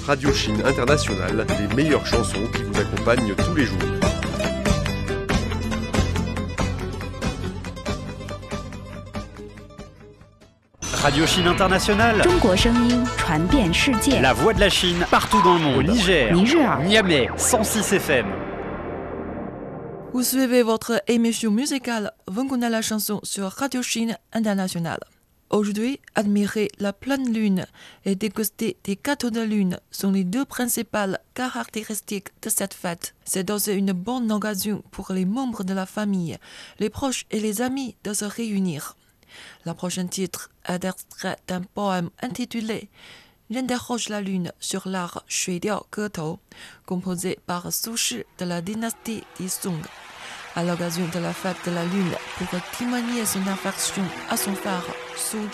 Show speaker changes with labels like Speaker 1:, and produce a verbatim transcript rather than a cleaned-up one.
Speaker 1: Radio Chine Internationale, les meilleures chansons qui vous accompagnent tous les jours.
Speaker 2: Radio Chine Internationale.
Speaker 3: 中国声音传遍世界。
Speaker 2: La voix de la Chine partout dans le monde. Au Niger,
Speaker 3: Niger,
Speaker 2: Niamey, cent six F M.
Speaker 4: Vous suivez votre émission musicale Venguna la chanson sur Radio Chine Internationale. Aujourd'hui, admirer la pleine lune et déguster des gâteaux de lune sont les deux principales caractéristiques de cette fête. C'est aussi une bonne occasion pour les membres de la famille, les proches et les amis de se réunir. Le prochain titre est extrait d'un poème intitulé J'interroge la lune sur l'art Shui Diao Ge composé par Su Shi de la dynastie des Song. À l'occasion de la fête de la lune, pour témoigner son affection à son frère Su